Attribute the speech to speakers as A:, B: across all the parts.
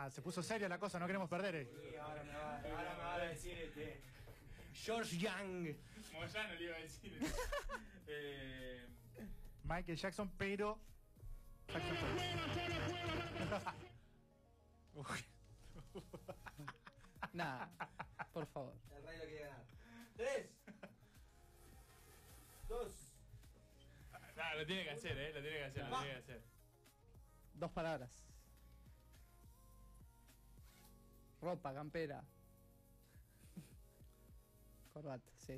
A: se puso seria la cosa, no queremos perder.
B: Sí, ahora me va a decir George Young.
C: Moyano le iba a decir.
A: Michael Jackson, pero...
D: Nada, por favor.
B: El rey lo quiere ganar. 3, 2.
C: No, lo tiene que hacer, lo tiene que hacer, lo tiene que hacer.
D: 2 palabras. Ropa, campera. Corbata, sí.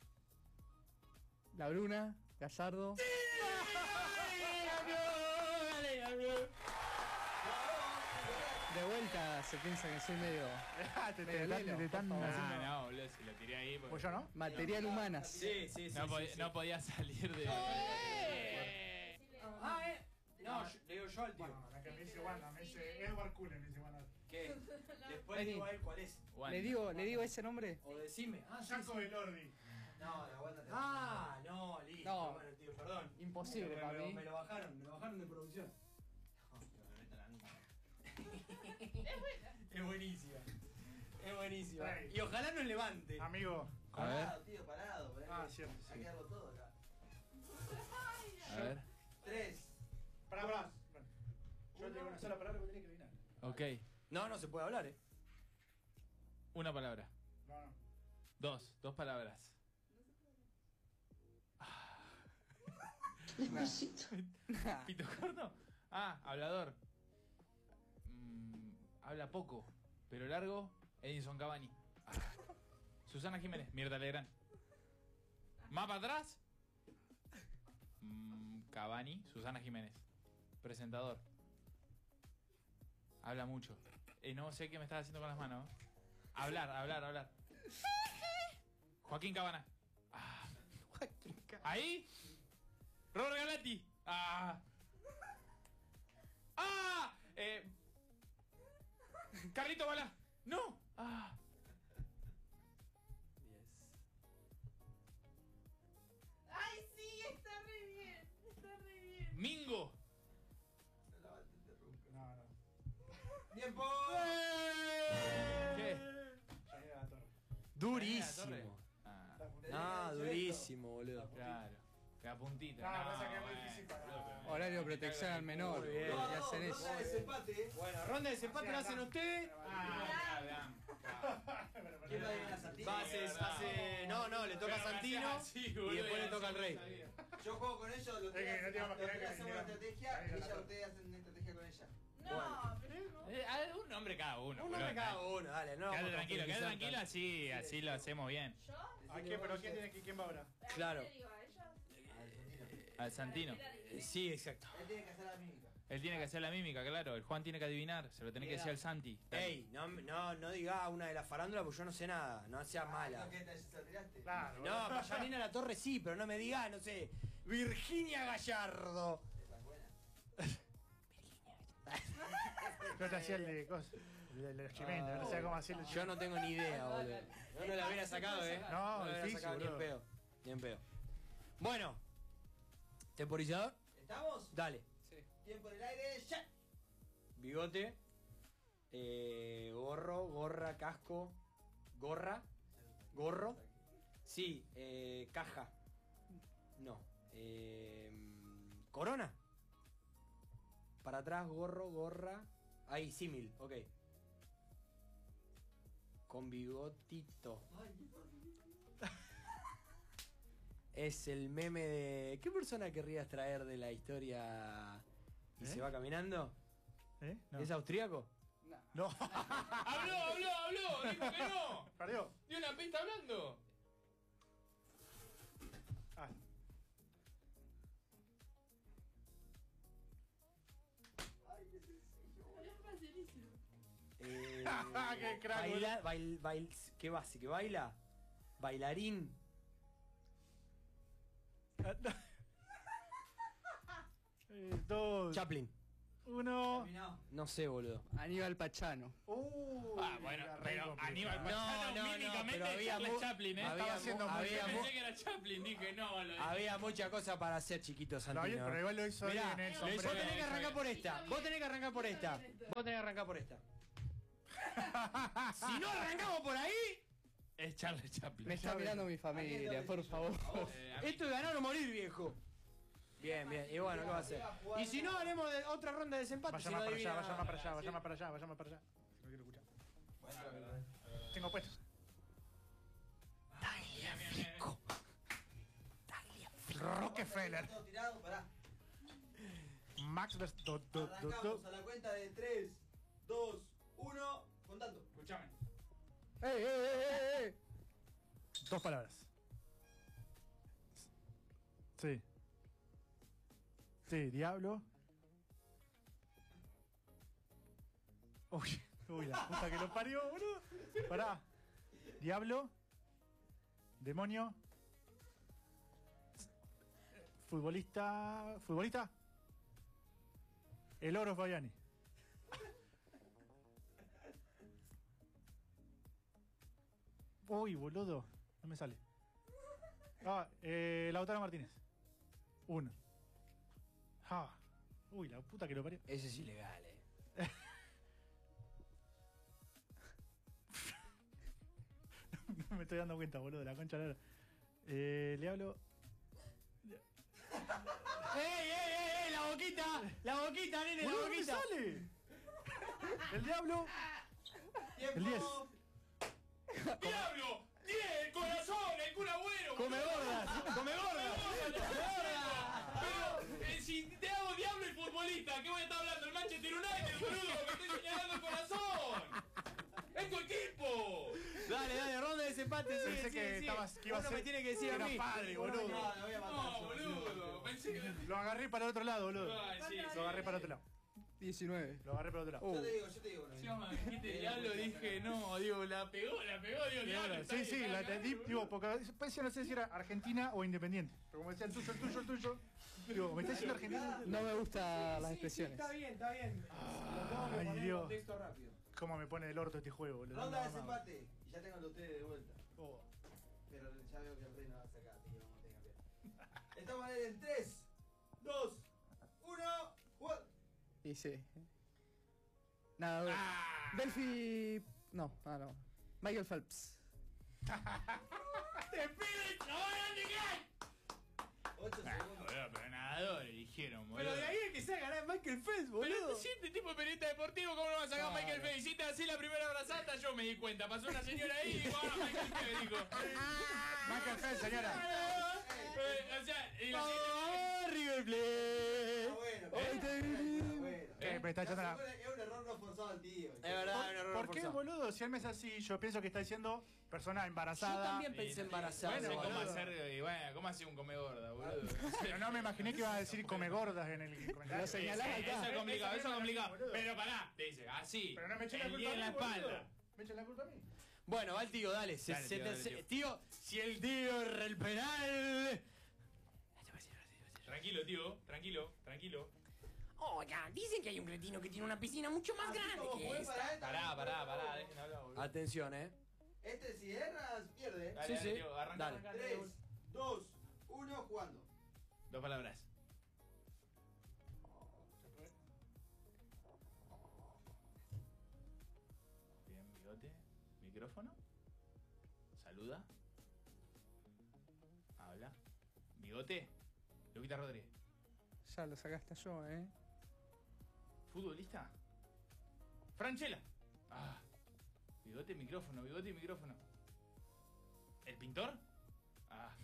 D: La Bruna, Gallardo. De vuelta se piensa que soy medio.
C: No, boludo, si lo tiré ahí.
A: Pues yo no.
D: Material humanas.
B: Sí.
C: No podía salir de.
B: No, le digo yo al tío.
A: Bueno, la que me dice Wanda, me dice Edward Cullen, me dice Wanda.
B: ¿Qué? Después le digo a él cuál es.
D: ¿Le digo ese nombre?
B: O decime.
A: Jaco Elordi.
B: No, la Wanda te no, listo.
D: No.
B: Bueno, tío, perdón.
D: Imposible para mí.
B: Me lo bajaron de producción. No, pero me meto la nuca. Es buenísima. Es buenísima.
A: Sí.
B: Y ojalá nos levante.
A: Amigo.
C: A ver.
B: Parado, tío, parado.
A: Cierto.
B: Hay que darlo todo acá.
C: A ver.
B: 3.
A: Pará. Bueno, yo te digo una sola palabra que tenés que adivinar.
C: Ok.
B: No se puede hablar,
C: Una palabra.
A: No.
C: Dos palabras. ¿Pito corto? Hablador. Habla poco, pero largo. Edinson Cavani. Susana Jiménez. Mirta Legrand. ¿Más para atrás? Cavani. Susana Jiménez. Presentador. Habla mucho. No sé qué me estás haciendo con las manos. Hablar. Joaquín Cabana. ¿Ahí? Robert Galati. Carlito Balá. No.
B: Yes.
E: Ay, sí, está re bien.
C: Mingo.
A: No.
B: ¡Tiempo!
C: ¿Qué?
A: Janina La Torre.
B: Durísimo.
C: Ah,
B: Durísimo, boludo.
C: claro. La puntita.
A: Pasa que es muy difícil para...
D: Horario de protección al menor.
B: Muy bien.
D: ¿Qué hacen eso?
B: Ronda de desempate. Bueno, ronda de desempate la hacen ustedes. ¿Quién va a adivinar? Santino. No, le toca a Santino y después le toca al rey. Yo juego con ellos, los tres hacen una estrategia y ustedes hacen una estrategia con ella.
E: No, pero no.
C: Un nombre cada uno.
B: Un nombre cada uno, dale, no.
C: Quédate tranquilo, así lo hacemos bien.
E: ¿Yo?
A: ¿Pero quién va ahora?
B: Claro.
E: ¿A qué le digo? ¿A ella?
C: Al Santino.
B: Sí, exacto.
F: Él tiene que hacer la mímica.
C: Él tiene que hacer la mímica, claro. El Juan tiene que adivinar. Se lo tenés que decir al Santi.
B: Ey, no diga una de las farándulas porque yo no sé nada. No seas mala.
F: ¿Qué te se la tiraste?
A: Claro.
B: No, para Janina La Torre sí, pero no me digas, no sé. Virginia Gallardo.
F: Esa es buena.
A: Yo te hacía el de cosas. El de los chimentos, no sé cómo hacerlo.
B: Yo no tengo ni idea, boludo. No la hubiera sacado,
A: No,
B: la hubiera
A: difícil,
B: sacado ni en
A: boludo.
B: pedo. Ni en pedo. Bueno. Temporizador.
F: ¿Estamos?
B: Dale.
F: Tiempo en el aire, ya.
B: Bigote. Gorro, gorra, casco. Gorra. Gorro. Sí, caja. No. Corona. Para atrás, gorro, gorra. Ahí, símil, ok. Con bigotito. Es el meme de... ¿Qué persona querrías traer de la historia y se va caminando?
A: No.
B: ¿Es austríaco?
A: No.
C: ¡Habló! ¡Dijo que no!
A: Perdió.
C: ¡Dio una pista hablando!
A: Ah.
E: Es facilísimo.
A: ¡Qué crack!
B: ¿Qué base? ¿Que baila? Bailarín.
A: Dos.
B: Chaplin.
A: Uno.
F: Terminó.
B: No sé, boludo.
D: Aníbal Pachano.
C: Bueno, pero Aníbal
B: No,
C: Pachano
B: no,
C: mímicamente
B: pero había
C: Charles
B: mu-
C: Chaplin,
B: había
A: Estaba haciendo muy
C: Yo
B: había
C: pensé que era Chaplin, dije no.
B: Había mucha cosa para hacer, chiquito Santino.
A: Pero igual lo hizo
B: Mirá,
A: bien el
B: vos
A: sombrero.
B: tenés que arrancar por esta.
E: Hizo
B: Vos tenés que arrancar por
E: bien.
B: esta.
E: Hizo bien.
B: Vos tenés que arrancar por esta.
G: Si no arrancamos por ahí,
C: Es Charlie Chaplin.
D: Me está mirando mi familia, por favor.
G: esto es ganar o morir, viejo. Bien, bien. Y bueno, ¿qué va a hacer? Y si no, haremos otra ronda de desempate.
A: Vaya
G: Si
A: más
G: no
A: para allá,
G: adivina-
A: vaya más para allá, vaya más para allá, vaya más para allá. No quiero escuchar. Tengo puestos. Rockefeller.
F: Todo tirado, pará.
A: Max Verstappen.
F: Arrancamos a la cuenta de 3, 2, 1, contando.
C: Escuchame.
D: ¡Ey!
A: 2 palabras. Sí. Sí, diablo. Uy, la puta que lo parió, boludo. Pará. Diablo. Demonio. Futbolista. ¿Futbolista? El Oro Fabiani. Uy, boludo. No me sale. Lautaro Martínez. 1. Uy, la puta que lo parió.
G: Ese es ilegal,
A: No me estoy dando cuenta, boludo. La concha de la lora. Le hablo.
G: ¡Ey! ¡La boquita! ¡La boquita, nene! ¡La
A: ¡Boludo, no me
G: boquita!
A: sale! El diablo.
F: ¡Tiempo!
A: El 10.
C: ¡Diablo! ¡10! ¡Corazón! ¡El cura bueno!
G: ¡Come gordas! ¡Come gordas!
C: Pero, si te hago diablo y futbolista, ¿qué voy a estar hablando? El Manchester United, boludo, que estoy señalando el corazón. ¡Es tu equipo!
G: Dale, ronda de desempate.
A: Pensé que estabas- que iba a
G: Uno
A: ser-
G: me tiene que decir a
A: era
G: mí.
A: padre, boludo.
F: No, la voy a matar
C: No,
F: yo.
C: boludo. Pensé que...
A: Lo agarré para el otro lado, boludo.
C: Ay, sí,
A: Lo agarré para el otro lado.
D: 19.
A: Lo agarré para el otro lado.
F: Yo te digo.
C: Sí, mamá, me dijiste diablo, dije no, digo, la pegó, digo, diablo. está
A: Sí,
C: bien,
A: sí,
C: está
A: la
C: bien.
A: entendí. Digo, porque después yo no sé si era Argentina o Independiente. Pero como decía el tuyo. Digo, ¿me está diciendo Argentina?
D: No me gustan las expresiones.
G: Está bien. Lo tengo que
A: Ay,
G: poner en
A: Dios.
G: contexto rápido.
A: ¿Cómo me pone del orto este juego, boludo?
F: Ronda de
A: No, no, no.
F: desempate. Y ya tengo los ustedes de vuelta.
A: Oh.
F: Pero ya veo que el rey no va a sacar, así que vamos a tener que cambiar. Estamos en 3, 2, 1, juego.
D: Y sí. Nada, Delphi. No. Michael Phelps.
C: ¡Te pides! ¡No van a llegar!
F: 8 segundos.
C: Boludo, pero nadador eligieron, boludo.
G: Pero de ahí es que se ganar Michael Phelps,
C: Pero
G: boludo.
C: si este tipo de periodista deportivo, ¿cómo no va a sacar a Michael Phelps? Hiciste así la primera abrazada, yo me di cuenta. Pasó una señora ahí y dijo, Michael Phelps, dijo.
A: Michael Phelps, señora.
C: O sea, y la
G: River Plate.
F: Está bueno.
D: Hoy te vi.
A: Me está echando la...
F: Es un error no forzado al tío.
G: Es verdad, un error
A: ¿Por qué,
G: forzado.
A: boludo? Si él me es así, yo pienso que está diciendo persona
G: Yo
A: embarazada.
G: también pensé embarazada.
C: Bueno, ¿cómo
A: boludo.
C: hacer, ¿cómo hacer un come gorda, boludo?
A: Pero no me imaginé que iba a decir come gordas en el comentario.
D: Lo señalás acá.
C: Eso es complicado, eso es complicado.
A: Boludo.
C: Pero pará, te dice, así.
A: Pero no me eché la
C: el
A: culpa
C: día
A: a
C: en
A: mí,
C: la
A: boludo.
C: espalda.
A: Me echen la culpa a mí.
G: Bueno, va el tío, dale.
C: Dale, tío.
G: Si el tío erra el penal.
C: Tranquilo, tío, tranquilo.
H: Oiga, dicen que hay un cretino que tiene una piscina mucho más grande que esta.
C: Pará, dejen hablar, boludo.
G: Atención,
F: Este si erras, pierde.
C: Dale,
G: sí.
C: tío,
G: Dale.
C: arranca.
F: 3, 2, 1, jugando.
C: 2 palabras. Bien, bigote. Micrófono. Saluda. Habla. Bigote. Luquita Rodríguez.
D: Ya lo sacaste yo,
C: ¿Futbolista? Franchella. Ah. Bigote y micrófono. ¿El pintor? Ah.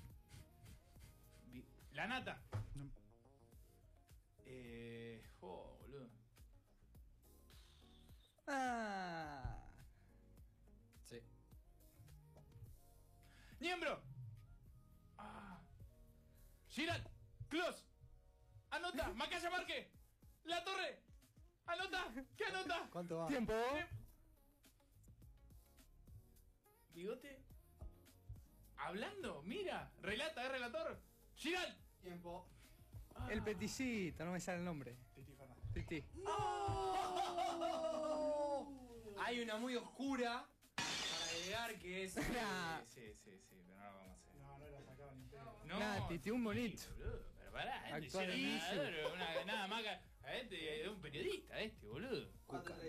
C: La nata.
A: No.
C: Boludo.
G: Sí.
C: ¡Niembro! Ah. Giral. Clos. Anota. Macaya Marque. La Torre. Anota. ¿Qué anota?
G: ¿Cuánto va?
D: Tiempo.
C: Bigote. Hablando. Mira. Relata, es relator. Giral.
F: Tiempo.
D: El peticito, no me sale el nombre.
A: Titi Fernández.
D: Titi.
G: Hay una muy oscura para agregar que es.
C: Sí, pero no lo vamos a hacer.
A: No la sacaba ni pedo.
C: No,
D: Nada, Titi, un bonito.
C: boludo, pero pará, este
D: Actual
C: era un
D: inicio.
C: nadador, nada más que. Este es un periodista, boludo.
F: Cuatro,